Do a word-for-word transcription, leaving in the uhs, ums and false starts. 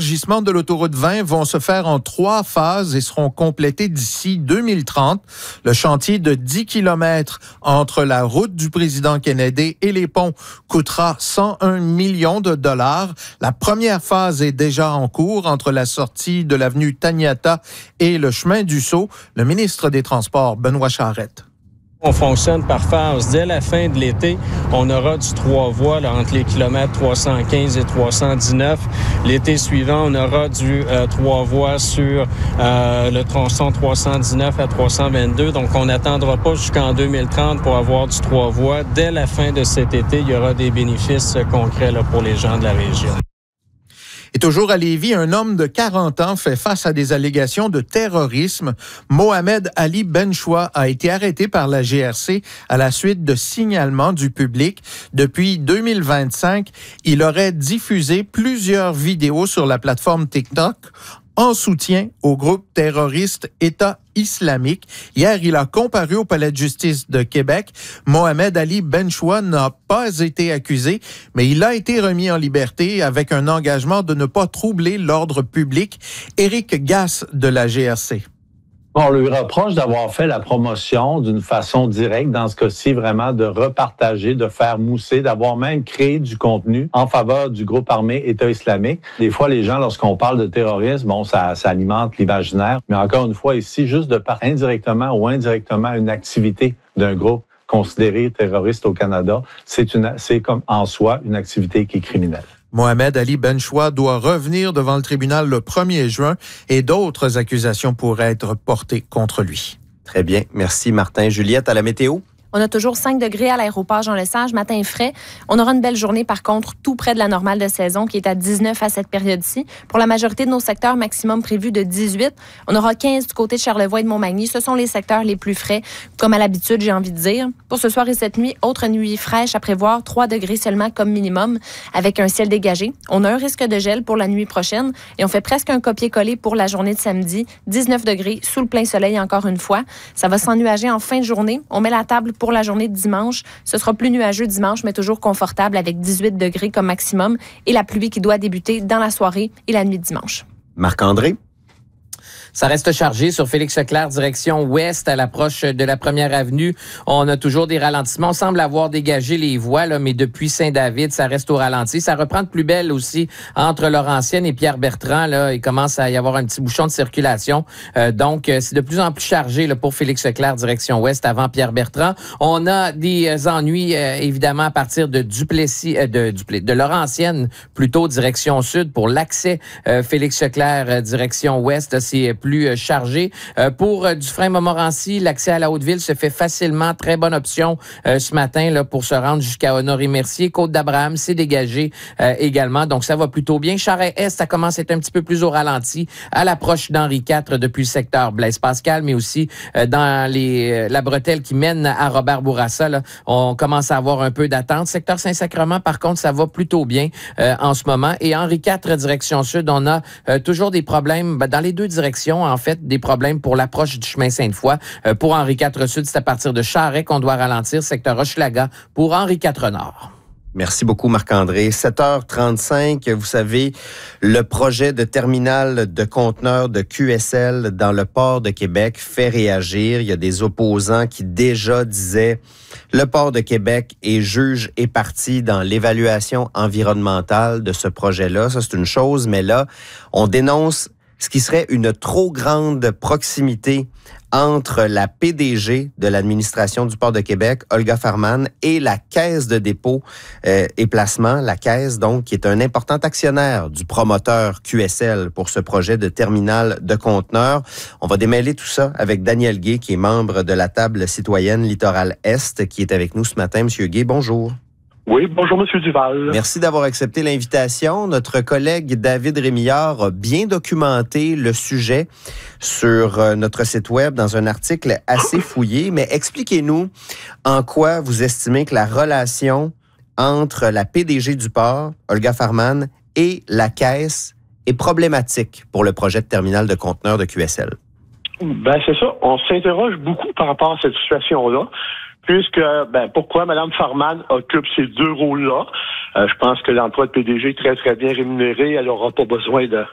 élargissements de l'autoroute vingt vont se faire en trois phases et seront complétés d'ici deux mille trente. Le chantier de dix kilomètres entre la route du président Kennedy et les ponts coûtera cent un millions de dollars. La première phase est déjà en cours entre la sortie de l'avenue Taniata et le chemin du Sceau. Le ministre des Transports, Benoît Charette. On fonctionne par phase. Dès la fin de l'été, on aura du trois voies là, entre les kilomètres trois cent quinze et trois cent dix-neuf. L'été suivant, on aura du euh, trois voies sur euh, le tronçon trois cent dix-neuf à trois cent vingt-deux. Donc, on n'attendra pas jusqu'en deux mille trente pour avoir du trois voies. Dès la fin de cet été, il y aura des bénéfices concrets là, pour les gens de la région. Et toujours à Lévis, un homme de quarante ans fait face à des allégations de terrorisme. Mohamed Ali Benchoua a été arrêté par la G R C à la suite de signalements du public. Depuis deux mille vingt-cinq, il aurait diffusé plusieurs vidéos sur la plateforme TikTok en soutien au groupe terroriste État islamique. Hier, il a comparu au palais de justice de Québec. Mohamed Ali Benchoua n'a pas été accusé, mais il a été remis en liberté avec un engagement de ne pas troubler l'ordre public. Éric Gasse de la G R C. On lui reproche d'avoir fait la promotion d'une façon directe, dans ce cas-ci, vraiment de repartager, de faire mousser, d'avoir même créé du contenu en faveur du groupe armé État islamique. Des fois, les gens, lorsqu'on parle de terrorisme, bon, ça, ça alimente l'imaginaire. Mais encore une fois, ici, juste de par indirectement ou indirectement une activité d'un groupe considéré terroriste au Canada, c'est une, c'est comme en soi une activité qui est criminelle. Mohamed Ali Benchoua doit revenir devant le tribunal le premier juin et d'autres accusations pourraient être portées contre lui. Très bien. Merci, Martin. Juliette, à la météo? On a toujours cinq degrés à l'aéroport Jean-Lesage, matin frais. On aura une belle journée, par contre, tout près de la normale de saison, qui est à dix-neuf à cette période-ci. Pour la majorité de nos secteurs, maximum prévu de dix-huit. On aura quinze du côté de Charlevoix et de Montmagny. Ce sont les secteurs les plus frais, comme à l'habitude, j'ai envie de dire. Pour ce soir et cette nuit, autre nuit fraîche à prévoir, trois degrés seulement comme minimum, avec un ciel dégagé. On a un risque de gel pour la nuit prochaine et on fait presque un copier-coller pour la journée de samedi. dix-neuf degrés, sous le plein soleil encore une fois. Ça va s'ennuager en fin de journée. On met la table pour Pour la journée de dimanche. Ce sera plus nuageux dimanche, mais toujours confortable avec dix-huit degrés comme maximum et la pluie qui doit débuter dans la soirée et la nuit de dimanche. Marc-André? Ça reste chargé sur Félix-Leclerc, direction ouest, à l'approche de la première avenue. On a toujours des ralentissements. On semble avoir dégagé les voies, là, mais depuis Saint-David, ça reste au ralenti. Ça reprend de plus belle aussi entre Laurentienne et Pierre-Bertrand. Là, il commence à y avoir un petit bouchon de circulation. Euh, donc, c'est de plus en plus chargé là, pour Félix-Leclerc, direction ouest, avant Pierre-Bertrand. On a des ennuis, euh, évidemment, à partir de Duplessis, euh, de, Duplessis, de Laurentienne, plutôt direction sud, pour l'accès euh, Félix-Leclerc, euh, direction ouest. C'est plus chargé. Euh, pour euh, Dufresne-Montmorency, l'accès à la Haute-Ville se fait facilement. Très bonne option euh, ce matin là pour se rendre jusqu'à Honoré-Mercier. Côte-d'Abraham, c'est dégagé euh, également. Donc, ça va plutôt bien. Charest-Est, ça commence à être un petit peu plus au ralenti à l'approche d'Henri quatre depuis le secteur Blaise-Pascal, mais aussi euh, dans les euh, la bretelle qui mène à Robert-Bourassa. Là, on commence à avoir un peu d'attente. Secteur Saint-Sacrement, par contre, ça va plutôt bien euh, en ce moment. Et Henri quatre, direction sud, on a euh, toujours des problèmes ben, dans les deux directions. En fait, des problèmes pour l'approche du chemin Sainte-Foy. Euh, pour Henri quatre Sud, c'est à partir de Charest qu'on doit ralentir, secteur Hochelaga, pour Henri quatre Nord. Merci beaucoup, Marc-André. sept heures trente-cinq, vous savez, le projet de terminal de conteneurs de Q S L dans le port de Québec fait réagir. Il y a des opposants qui déjà disaient le port de Québec est juge et partie dans l'évaluation environnementale de ce projet-là. Ça, c'est une chose, mais là, on dénonce ce qui serait une trop grande proximité entre la P D G de l'administration du Port de Québec, Olga Farman, et la Caisse de dépôt euh, et placement, la Caisse, donc, qui est un important actionnaire du promoteur Q S L pour ce projet de terminal de conteneurs. On va démêler tout ça avec Daniel Gay, qui est membre de la table citoyenne Littoral Est, qui est avec nous ce matin. Monsieur Gay, bonjour. Oui, bonjour, Monsieur Duval. Merci d'avoir accepté l'invitation. Notre collègue David Rémillard a bien documenté le sujet sur notre site web dans un article assez fouillé. Mais expliquez-nous en quoi vous estimez que la relation entre la P D G du port, Olga Farman, et la Caisse est problématique pour le projet de terminal de conteneurs de Q S L. Ben, c'est ça. On s'interroge beaucoup par rapport à cette situation-là. Puisque, ben, pourquoi Mme Farman occupe ces deux rôles-là? Euh, je pense que l'emploi de P D G est très, très bien rémunéré. Elle n'aura pas besoin de,